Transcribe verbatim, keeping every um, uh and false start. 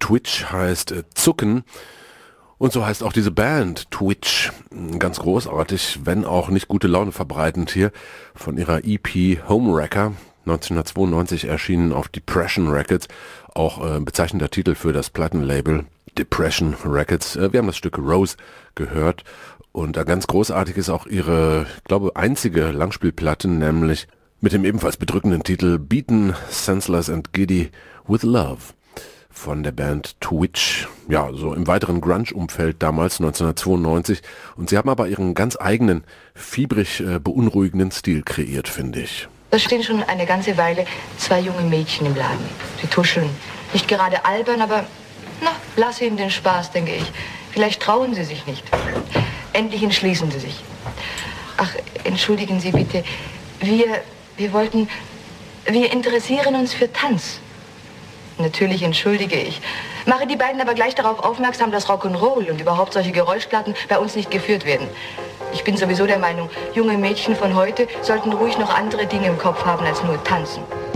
Twitch heißt äh, Zucken. Und so heißt auch diese Band, Twitch. Ganz großartig, wenn auch nicht gute Laune verbreitend hier. Von ihrer E P Homewrecker, neunzehnhundertzweiundneunzig erschienen auf Depression Records. Auch äh, bezeichnender Titel für das Plattenlabel Depression Records. Äh, wir haben das Stück Rose gehört. Und äh, ganz großartig ist auch ihre, ich glaube, einzige Langspielplatte, nämlich mit dem ebenfalls bedrückenden Titel Beaten, Senseless and Giddy with Love von der Band Twitch, ja, so im weiteren Grunge-Umfeld damals, neunzehnhundertzweiundneunzig. Und sie haben aber ihren ganz eigenen, fiebrig äh, beunruhigenden Stil kreiert, finde ich. Da stehen schon eine ganze Weile zwei junge Mädchen im Laden. Sie tuscheln. Nicht gerade albern, aber, na, lass ihnen den Spaß, denke ich. Vielleicht trauen sie sich nicht. Endlich entschließen sie sich. Ach, entschuldigen Sie bitte. Wir, wir wollten, wir interessieren uns für Tanz. Natürlich entschuldige ich. Mache die beiden aber gleich darauf aufmerksam, dass Rock'n'Roll und überhaupt solche Geräuschplatten bei uns nicht geführt werden. Ich bin sowieso der Meinung, junge Mädchen von heute sollten ruhig noch andere Dinge im Kopf haben als nur tanzen.